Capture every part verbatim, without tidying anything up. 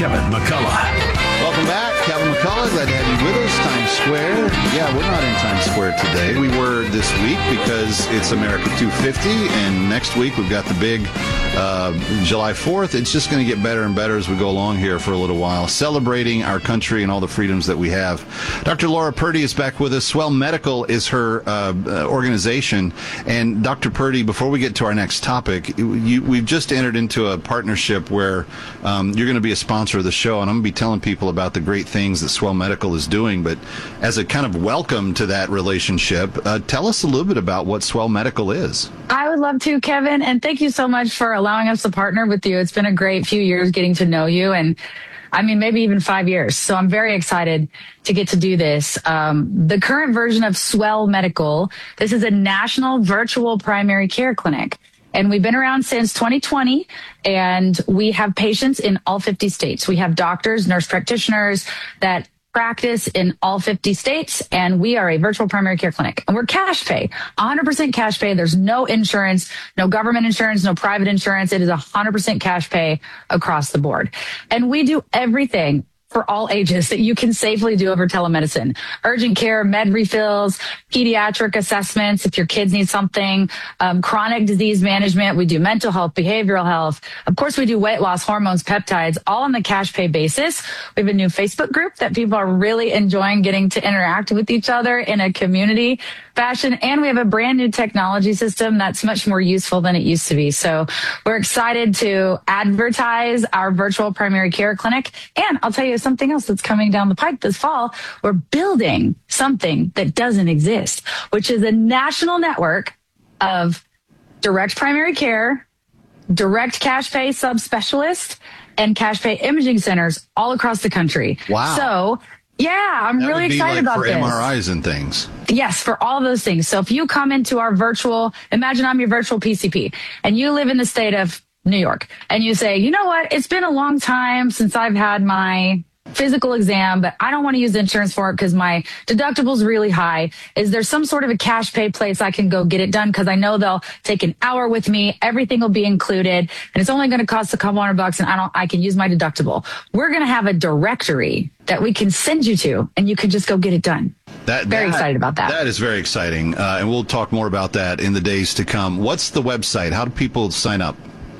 Kevin McCullough. Welcome back. Kevin McCullough, glad to have you with us. Times Square. Yeah, we're not in Times Square today. We were this week because it's America two fifty, and next week we've got the big uh, July fourth. It's just going to get better and better as we go along here for a little while, celebrating our country and all the freedoms that we have. Doctor Laura Purdy is back with us. Swell Medical is her uh, organization. And Doctor Purdy, before we get to our next topic, you, we've just entered into a partnership where um, you're going to be a sponsor of the show, and I'm going to be telling people about the great things that Swell Medical is doing. But as a kind of welcome to that relationship, uh, tell us a little bit about what Swell Medical is. I would love to, Kevin, and thank you so much for allowing us to partner with you. It's been a great few years getting to know you, and I mean, maybe even five years. So I'm very excited to get to do this. Um, the current version of Swell Medical, this is a national virtual primary care clinic. And we've been around since twenty twenty, and we have patients in all fifty states. We have doctors, nurse practitioners that practice in all fifty states, and we are a virtual primary care clinic. And we're cash pay, one hundred percent cash pay. There's no insurance, no government insurance, no private insurance. It is one hundred percent cash pay across the board. And we do everything for all ages that you can safely do over telemedicine. Urgent care, med refills, pediatric assessments if your kids need something, um, chronic disease management. We do mental health, behavioral health. Of course, we do weight loss, hormones, peptides, all on the cash pay basis. We have a new Facebook group that people are really enjoying getting to interact with each other in a community fashion. And we have a brand new technology system that's much more useful than it used to be. So we're excited to advertise our virtual primary care clinic. And I'll tell you something else that's coming down the pipe this fall. We're building something that doesn't exist, which is a national network of direct primary care, direct cash pay subspecialists, and cash pay imaging centers all across the country. Wow. So yeah, I'm that really would be excited like about for this. M R Is and things. Yes, for all those things. So if you come into our virtual, imagine I'm your virtual P C P, and you live in the state of New York, and you say, you know what, it's been a long time since I've had my physical exam, but I don't want to use insurance for it because my deductible's really high. Is there some sort of a cash pay place I can go get it done? Because I know they'll take an hour with me. Everything will be included, and it's only going to cost a couple hundred bucks, and I don't. I can use my deductible. We're going to have a directory that we can send you to, and you can just go get it done. That, very that, excited about that. That is very exciting, uh, and we'll talk more about that in the days to come. What's the website? How do people sign up?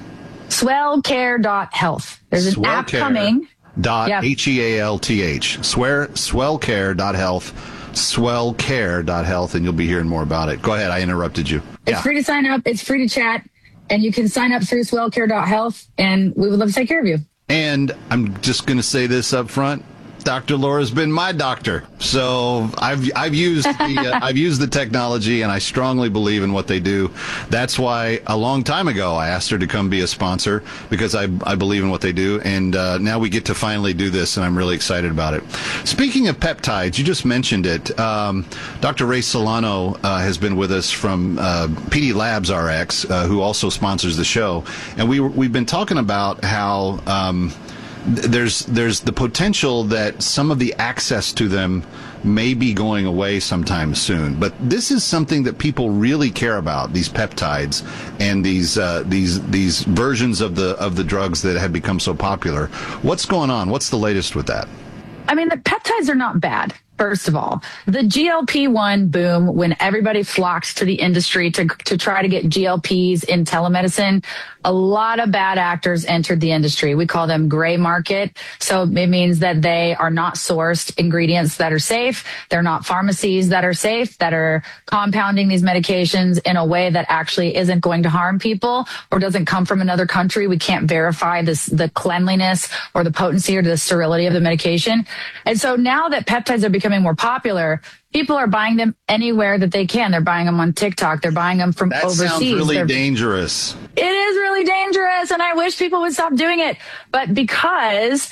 swell care dot health. There's an Swell app Care. coming. Dot Yep. H E A L T H. Swear swellcare dot health. Swellcare dot health, and you'll be hearing more about it. Go ahead, I interrupted you. It's Yeah. free to sign up. It's free to chat. And you can sign up through swell care dot health, and we would love to take care of you. And I'm just going to say this up front. Doctor Laura's been my doctor, so I've I've used the uh, I've used the technology, and I strongly believe in what they do. That's why a long time ago I asked her to come be a sponsor, because I I believe in what they do, and uh, now we get to finally do this, and I'm really excited about it. Speaking of peptides, you just mentioned it. Um, Doctor Ray Solano uh, has been with us from uh, P D Labs R X, uh, who also sponsors the show, and we we've been talking about how. Um, There's there's the potential that some of the access to them may be going away sometime soon, but this is something that people really care about, these peptides and these uh, these these versions of the of the drugs that have become so popular. What's going on? What's the latest with that? I mean, the peptides are not bad. First of all, the G L P one boom, when everybody flocked to the industry to to try to get G L Ps in telemedicine, a lot of bad actors entered the industry. We call them gray market. So it means that they are not sourced ingredients that are safe. They're not pharmacies that are safe, that are compounding these medications in a way that actually isn't going to harm people or doesn't come from another country. We can't verify this, the cleanliness or the potency or the sterility of the medication. And so now that peptides are becoming more popular, people are buying them anywhere that they can. They're buying them on TikTok. They're buying them from that overseas. That sounds really They're, dangerous. It is really dangerous, and I wish people would stop doing it. But because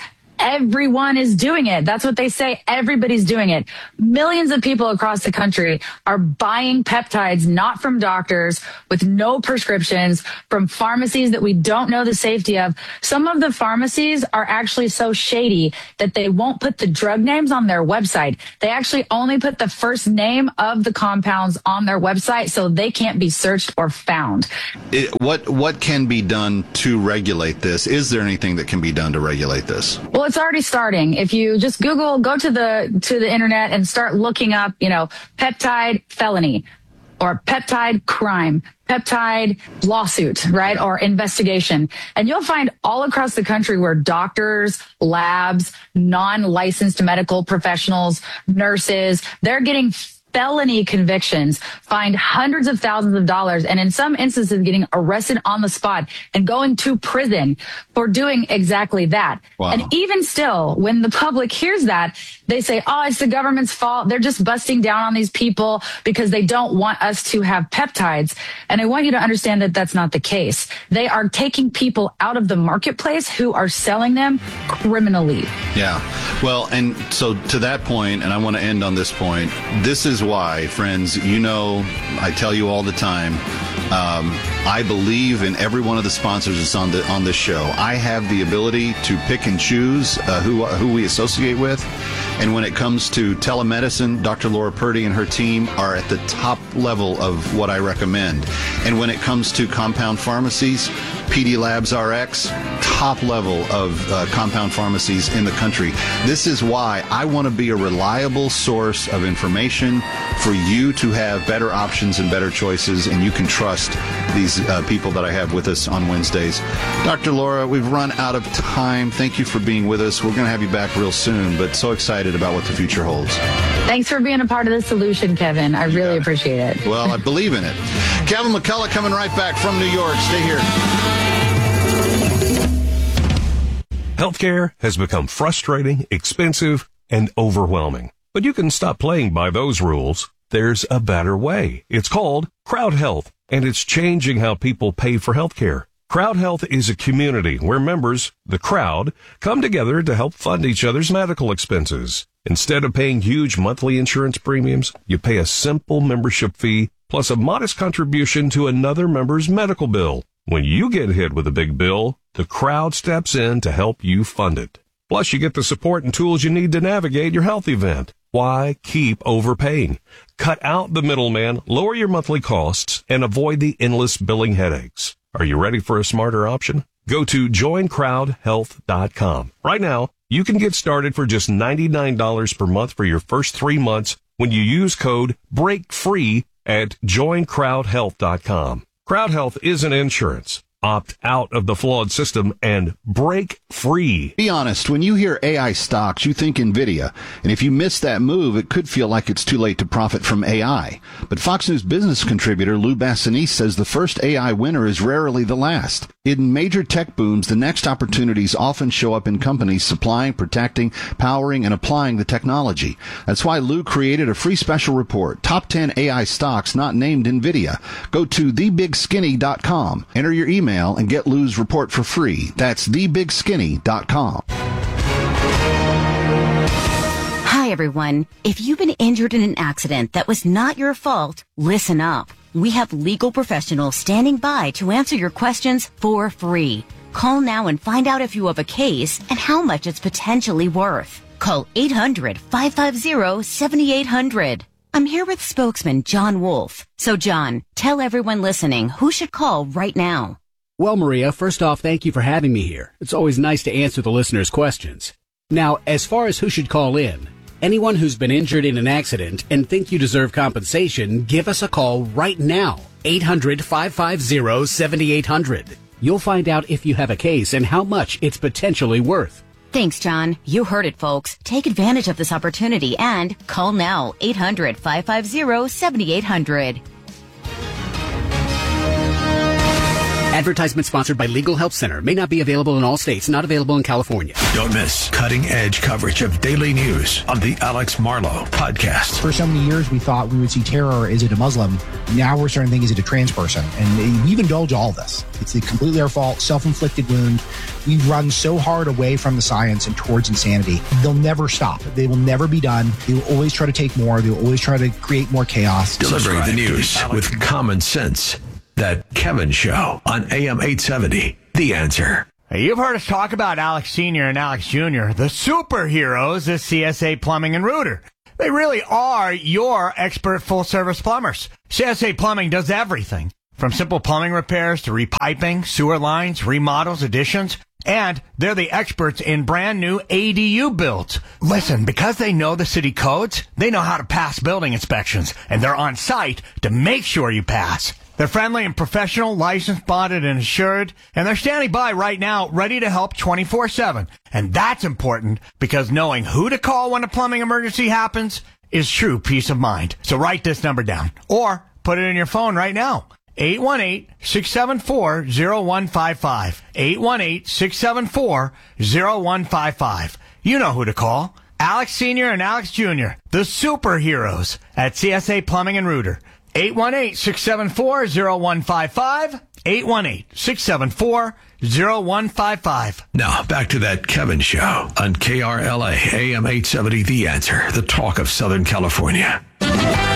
everyone is doing it. That's what they say. Everybody's doing it. Millions of people across the country are buying peptides, not from doctors, with no prescriptions, from pharmacies that we don't know the safety of. Some of the pharmacies are actually so shady that they won't put the drug names on their website. They actually only put the first name of the compounds on their website so they can't be searched or found. It, what what can be done to regulate this? Is there anything that can be done to regulate this? Well, it's already starting. If you just Google, go to the to the internet and start looking up, you know, peptide felony or peptide crime, peptide lawsuit, right? Or investigation. And you'll find all across the country where doctors, labs, non-licensed medical professionals, nurses, they're getting felony convictions, fined hundreds of thousands of dollars, and in some instances getting arrested on the spot and going to prison for doing exactly that. Wow. And even still, when the public hears that, they say, oh, it's the government's fault. They're just busting down on these people because they don't want us to have peptides. And I want you to understand that that's not the case. They are taking people out of the marketplace who are selling them criminally. Yeah. Well, and so to that point, and I want to end on this point, this is why, friends, you know, I tell you all the time, um, I believe in every one of the sponsors that's on the on this show. I have the ability to pick and choose uh, who who we associate with. And when it comes to telemedicine, Doctor Laura Purdy and her team are at the top level of what I recommend. And when it comes to compound pharmacies, P D Labs R X, top level of uh, compound pharmacies in the country. This is why I want to be a reliable source of information for you to have better options and better choices, and you can trust these uh, people that I have with us on Wednesdays. Doctor Laura, we've run out of time. Thank you for being with us. We're going to have you back real soon, but so excited about what the future holds. Thanks for being a part of the solution, Kevin. I really appreciate it. Well, I believe in it. Kevin McCullough coming right back from New York. Stay here. Healthcare has become frustrating, expensive, and overwhelming. But you can stop playing by those rules. There's a better way. It's called Crowd Health, and it's changing how people pay for healthcare. Crowd Health is a community where members, the crowd, come together to help fund each other's medical expenses. Instead of paying huge monthly insurance premiums, you pay a simple membership fee plus a modest contribution to another member's medical bill. When you get hit with a big bill, the crowd steps in to help you fund it. Plus, you get the support and tools you need to navigate your health event. Why keep overpaying? Cut out the middleman, lower your monthly costs, and avoid the endless billing headaches. Are you ready for a smarter option? Go to join crowd health dot com. Right now, you can get started for just ninety-nine dollars per month for your first three months when you use code BREAKFREE at join crowd health dot com. Crowd Health isn't insurance. Opt out of the flawed system and break free. Be honest, when you hear A I stocks, you think NVIDIA. And if you miss that move, it could feel like it's too late to profit from A I. But Fox News business contributor Lou Bassanese says the first A I winner is rarely the last. In major tech booms, the next opportunities often show up in companies supplying, protecting, powering, and applying the technology. That's why Lou created a free special report, Top ten A I Stocks Not Named NVIDIA. Go to the big skinny dot com. Enter your email and get Lou's report for free. That's the big skinny dot com. Hi, everyone. If you've been injured in an accident that was not your fault, listen up. We have legal professionals standing by to answer your questions for free. Call now and find out if you have a case and how much it's potentially worth. Call eight hundred, five five zero, seven eight zero zero. I'm here with spokesman John Wolf. So, John, tell everyone listening who should call right now. Well, Maria, first off, thank you for having me here. It's always nice to answer the listeners' questions. Now, as far as who should call in, anyone who's been injured in an accident and think you deserve compensation, give us a call right now. eight hundred, five five zero, seven eight zero zero. You'll find out if you have a case and how much it's potentially worth. Thanks, John. You heard it, folks. Take advantage of this opportunity and call now. eight hundred, five five zero, seven eight zero zero. Advertisement sponsored by Legal Help Center. May not be available in all states. Not available in California. Don't miss cutting-edge coverage of daily news on the Alex Marlow Podcast. For so many years, we thought we would see terror. Is it a Muslim? Now we're starting to think, is it a trans person? And we've indulged all this. It's completely our fault, self-inflicted wound. We've run so hard away from the science and towards insanity. They'll never stop. They will never be done. They will always try to take more. They will always try to create more chaos. Delivering the news with common sense. That Kevin Show on A M eight seventy. The Answer. You've heard us talk about Alex Senior and Alex Junior, the superheroes of C S A Plumbing and Rooter. They really are your expert full-service plumbers. C S A Plumbing does everything, from simple plumbing repairs to repiping, sewer lines, remodels, additions, and they're the experts in brand new A D U builds. Listen, because they know the city codes, they know how to pass building inspections, and they're on site to make sure you pass. They're friendly and professional, licensed, bonded, and insured, and they're standing by right now, ready to help twenty-four seven. And that's important because knowing who to call when a plumbing emergency happens is true peace of mind. So write this number down or put it in your phone right now. eight one eight, six seven four, zero one five five. eight one eight, six seven four, zero one five five. You know who to call. Alex Senior and Alex Junior, the superheroes at C S A Plumbing and Rooter. eight one eight, six seven four, zero one five five. eight one eight, six seven four, zero one five five. Now, back to that Kevin Show on K R L A A M eight seventy. The Answer, the talk of Southern California.